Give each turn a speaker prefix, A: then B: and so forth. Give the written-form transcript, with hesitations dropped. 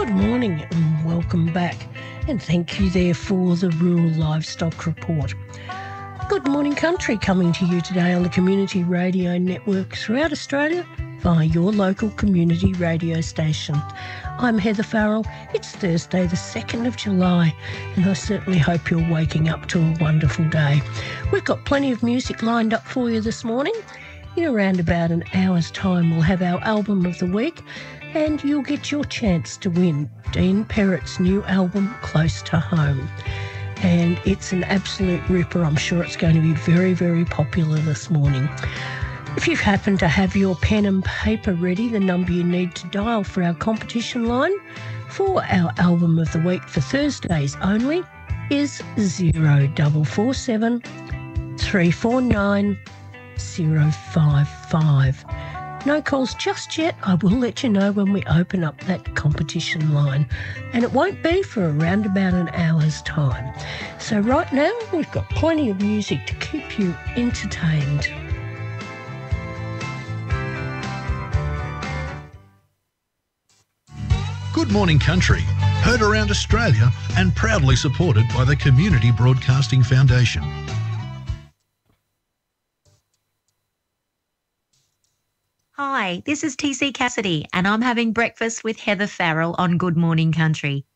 A: Good morning and welcome back, and thank you there for the Rural Livestock Report. Good Morning Country coming to you today on the Community Radio Network throughout Australia via your local community radio station. I'm Heather Farrell. It's Thursday the 2nd of July and I certainly hope you're waking up to a wonderful day. We've got plenty of music lined up for you this morning. In around about an hour's time we'll have our album of the week and you'll get your chance to win Dean Perrett's new album, Close to Home. And it's an absolute ripper. I'm sure it's going to be very, very popular this morning. If you happen to have your pen and paper ready, the number you need to dial for our competition line for our album of the week for Thursdays only is 0447 349 055. No calls just yet. I will let you know when we open up that competition line. And it won't be for around about an hour's time. So right now, we've got plenty of music to keep you entertained.
B: Good Morning Country, heard around Australia and proudly supported by the Community Broadcasting Foundation.
C: Hi, this is TC Cassidy and I'm having breakfast with Heather Farrell on Good Morning Country.